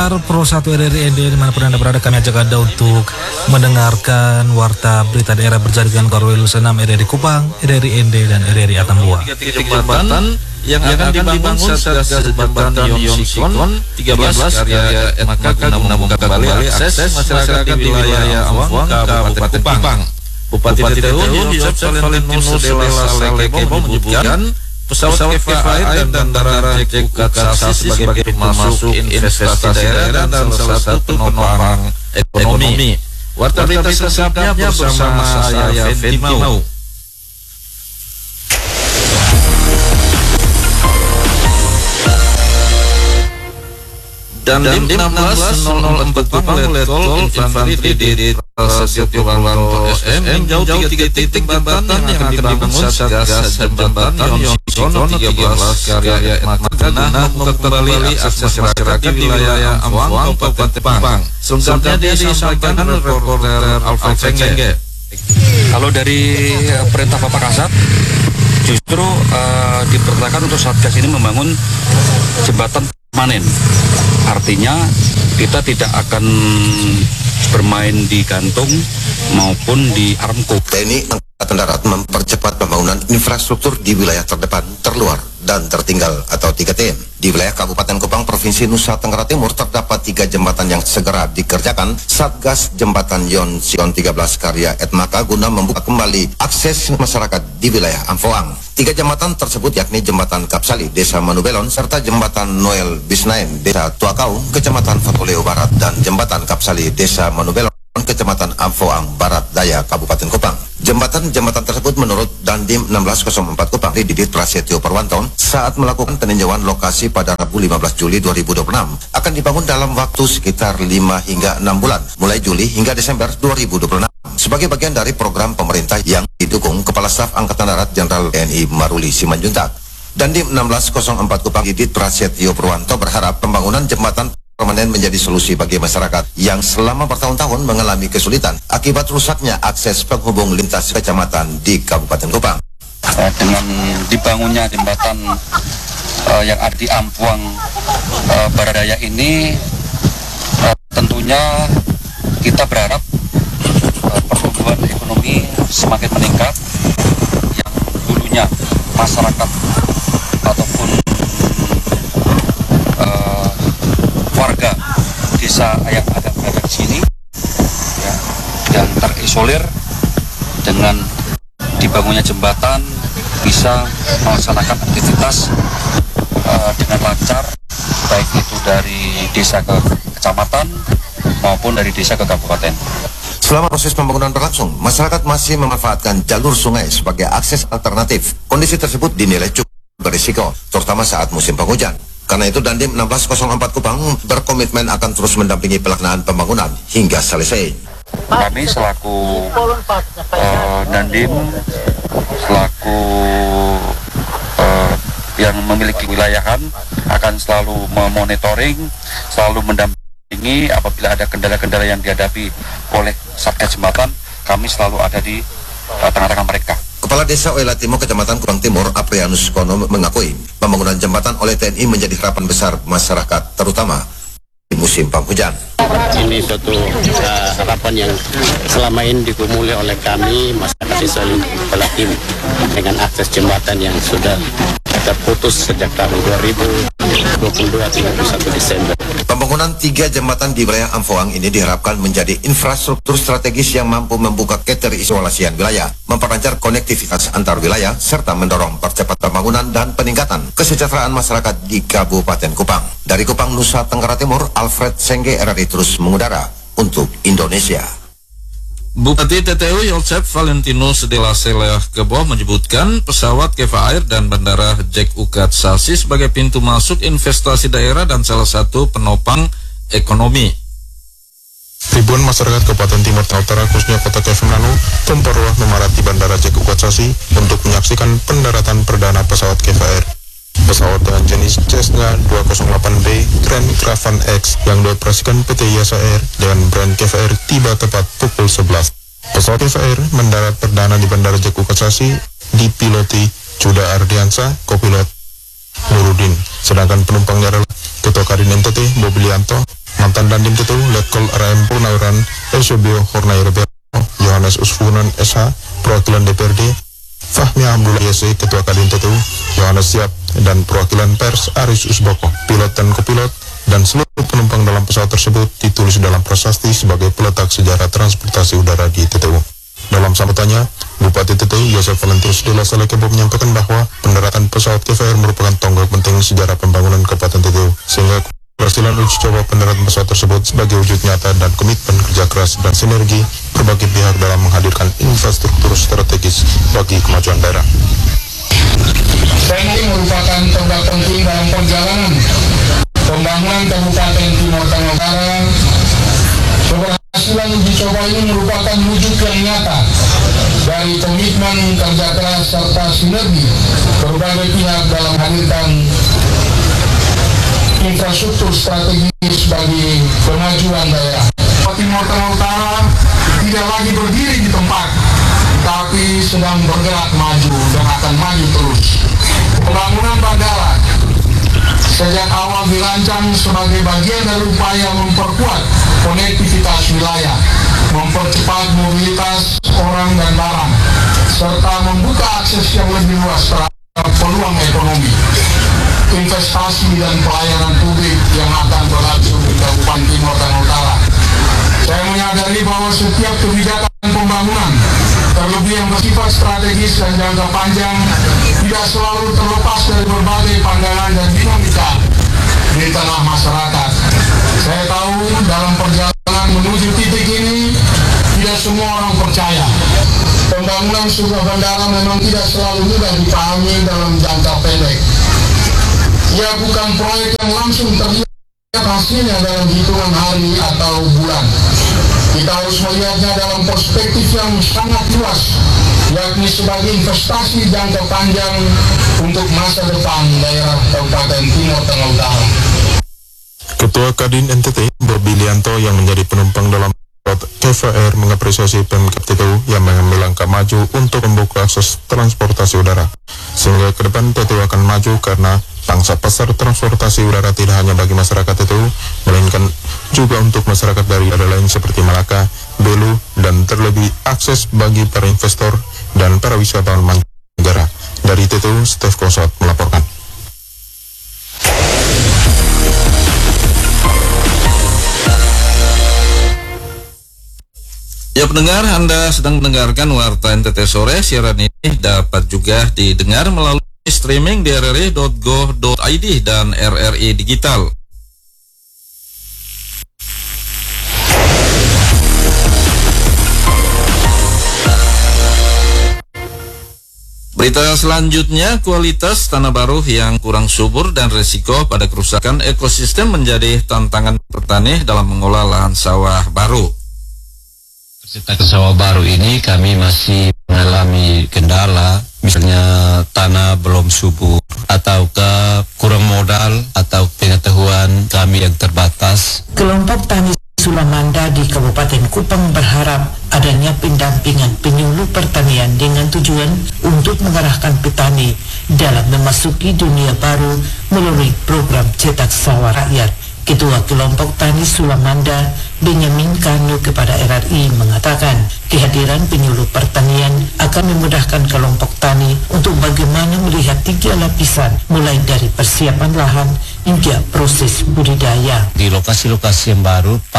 Pendengar Pro 1 RRI ND dimanapun Anda berada, kami ajak Anda untuk mendengarkan Warta Berita Daerah berjaringan Korwil 6 RRI Kupang, RRI ND, dan RRI Atambua. Jembatan yang akan dibangun Satgas Jembatan Yon Sikon 13 karya maka guna membuka kembali akses masyarakat di wilayah Amfuang, Kabupaten Kupang. Bupati TTU Yosef Valentinus Della Salekebo menyebutkan pesawat KFA Air dan bandara JKUK Sasi sebagai pintu masuk investasi daerah dan salah satu penopang ekonomi. Warta berita selengkapnya bersama saya Fendi Mau. Dan Dim 1604 Kupang Letkol Infanteri di Prasetyo Warwanto SM jauh 3 titik jembatan yang akan dibangun Satgas Jembatan Yon Sikon 13 karya maka guna membuka kembali akses masyarakat di wilayah Amfuang, Kabupaten Kupang. Selengkapnya disampaikan reporter Alfred Senge. Kalau dari perintah Bapak Kasat, justru diperintahkan untuk Satgas ini membangun jembatan permanen. Artinya kita tidak akan bermain di gantung maupun di Aramco. TNI Angkatan Darat mempercepat pembangunan infrastruktur di wilayah terdepan, terluar, dan tertinggal atau 3T. Di wilayah Kabupaten Kupang, Provinsi Nusa Tenggara Timur terdapat 3 jembatan yang segera dikerjakan Satgas Jembatan Yon Sikon 13 karya Etmaka guna membuka kembali akses masyarakat di wilayah Amfuang. 3 jembatan tersebut yakni Jembatan Kapsali, Desa Manubelon, serta Jembatan Noel Bisnaen, Desa Tuakau, Kecamatan Fatuleo Barat, dan Jembatan Kapsali, Desa Manubelon, Kecamatan Amfuang Barat Daya, Kabupaten Kupang. Jembatan-jembatan tersebut menurut Dandim 1604 Kupang Didit Prasetyo Parwanto saat melakukan peninjauan lokasi pada Rabu 15 Juli 2026 akan dibangun dalam waktu sekitar 5 hingga 6 bulan mulai Juli hingga Desember 2026 sebagai bagian dari program pemerintah yang didukung Kepala Staf Angkatan Darat Jenderal TNI Maruli Simanjuntak. Dandim 1604 Kupang Didit Prasetyo Parwanto berharap pembangunan jembatan permanen menjadi solusi bagi masyarakat yang selama bertahun-tahun mengalami kesulitan akibat rusaknya akses penghubung lintas kecamatan di Kabupaten Kupang. Dengan dibangunnya jembatan yang ada di Amfuang Barat Daya ini, tentunya kita berharap pertumbuhan ekonomi semakin meningkat. Yang dulunya masyarakat ataupun warga desa yang ada berada di sini ya, yang terisolir, dengan dibangunnya jembatan bisa melaksanakan aktivitas dengan lancar, baik itu dari desa ke kecamatan maupun dari desa ke kabupaten. Selama proses pembangunan berlangsung, masyarakat masih memanfaatkan jalur sungai sebagai akses alternatif. Kondisi tersebut dinilai cukup berisiko, terutama saat musim penghujan. Karena itu Dandim 1604 Kupang berkomitmen akan terus mendampingi pelaksanaan pembangunan hingga selesai. Kami selaku Dandim, selaku yang memiliki wilayahan akan selalu memonitoring, selalu mendampingi apabila ada kendala-kendala yang dihadapi oleh Satgas Jembatan, kami selalu ada di tengah-tengah mereka. Kepala Desa Oelatimo, Kecamatan Kupang Timur, Aprianus Kono mengakui pembangunan jembatan oleh TNI menjadi harapan besar masyarakat, terutama di musim penghujan. Ini suatu harapan yang selama ini digumuli oleh kami masyarakat Desa Oelatimo dengan akses jembatan yang sudah terputus sejak tahun 2022 31 Desember. Pembangunan 3 jembatan di wilayah Amfuang ini diharapkan menjadi infrastruktur strategis yang mampu membuka keterisolasian wilayah, memperlancar konektivitas antar wilayah, serta mendorong percepatan pembangunan dan peningkatan kesejahteraan masyarakat di Kabupaten Kupang. Dari Kupang, Nusa Tenggara Timur, Alfred Senge, RRI terus mengudara untuk Indonesia. Bupati TTU Yosef Valentinus Della Salekebo menyebutkan pesawat KFA Air dan bandara JKUK Sasi sebagai pintu masuk investasi daerah dan salah satu penopang ekonomi. Ribuan masyarakat Kabupaten Timur Tengah Utara, khususnya Kota Kevinanu, Tumperwah memadati bandara JKUK Sasi untuk menyaksikan pendaratan perdana pesawat KFA Air. Pesawat dengan jenis Cessna 208B Grand Caravan X yang dioperasikan PT Yasa Air dengan brand KFA Air tiba tepat pukul 11. Pesawat KFA Air mendarat perdana di Bandara JKUK Sasi dipiloti Cuda Ardiansa, kopilot Nurudin. Sedangkan penumpangnya adalah Ketua Kadin NTT Bobilianto, Mantan Dandim TTU Letkol RM Purnawirawan Eusebio Hornai Rebel Yohanes Usfunan SH perwakilan DPRD, Fahmi Abdullah YC Ketua Kadin TTU Yohanes Siap, dan perwakilan pers Aris Usboko, pilot dan kopilot, dan seluruh penumpang dalam pesawat tersebut ditulis dalam prasasti sebagai peletak sejarah transportasi udara di TTU. Dalam sambutannya, Bupati TTU Yosef Valentius de la Salle Kebo menyampaikan bahwa pendaratan pesawat KFR merupakan tonggak penting sejarah pembangunan Kabupaten TTU, sehingga keberhasilan uji coba pendaratan pesawat tersebut sebagai wujud nyata dan komitmen kerja keras dan sinergi berbagai pihak dalam menghadirkan infrastruktur strategis bagi kemajuan daerah. TNI merupakan tonggak penting dalam perjalanan pembangunan Kabupaten Timur Tengah Utara. Keberhasilan uji coba ini merupakan wujud yang nyata dari komitmen kerja keras serta sinergi berbagai pihak dalam menghadirkan infrastruktur strategis bagi kemajuan daerah. Timur Tengah Utara tidak lagi berdiri di tempat, tapi sedang bergerak maju dan akan maju terus. Pembangunan bandara sejak awal dirancang sebagai bagian dari upaya memperkuat konektivitas wilayah, mempercepat mobilitas orang dan barang, serta membuka akses yang lebih luas terhadap peluang ekonomi, investasi dan pelayanan publik yang akan berlangsung di Kabupaten Timur Tengah Utara. Saya menyadari bahwa setiap kebijakan pembangunan, terlebih yang bersifat strategis dan jangka panjang, tidak selalu terlepas dari berbagai pandangan dan dinamika di tengah masyarakat. Saya tahu dalam perjalanan menuju titik ini, tidak semua orang percaya. Pembangunan sebuah bandara memang tidak selalu mudah dipahami dalam jangka pendek. Ia bukan proyek yang langsung terlihat hasilnya dalam hitungan hari atau bulan. Kita harus melihatnya dalam perspektif yang sangat luas, yakni sebagai investasi jangka panjang untuk masa depan daerah Kabupaten Timur Tengah Utara. Ketua Kadin NTT Bobi Lianto yang menjadi penumpang dalam pesawat KFR mengapresiasi Pemkab TTU yang mengambil langkah maju untuk membuka akses transportasi udara, sehingga ke depan TTU akan maju karena pangsa pasar transportasi udara tidak hanya bagi masyarakat TTU, melainkan juga untuk masyarakat dari daerah lain seperti Malaka, Belu, dan terlebih akses bagi para investor dan para wisatawan mancanegara. Dari TTU, Stef Kosot melaporkan. Ya pendengar, Anda sedang mendengarkan Warta NTT Sore. Siaran ini dapat juga didengar melalui streaming di rri.go.id dan RRI Digital. Berita selanjutnya, kualitas tanah baru yang kurang subur dan risiko pada kerusakan ekosistem menjadi tantangan petani dalam mengolah lahan sawah baru. Cetakan sawah baru ini kami masih mengalami kendala, misalnya tanah belum subur, ataukah kurang modal, atau pengetahuan kami yang terbatas. Kelompok Tani Sulamanda di Kabupaten Kupang berharap adanya pendampingan penyuluh pertanian dengan tujuan untuk mengarahkan petani dalam memasuki dunia baru melalui program cetak sawah rakyat. Ketua Kelompok Tani Sulamanda, Benyamin Kanu kepada RRI mengatakan kehadiran penyuluh pertanian akan memudahkan kelompok tani untuk bagaimana melihat 3 lapisan mulai dari persiapan lahan hingga proses budidaya. Di lokasi-lokasi yang baru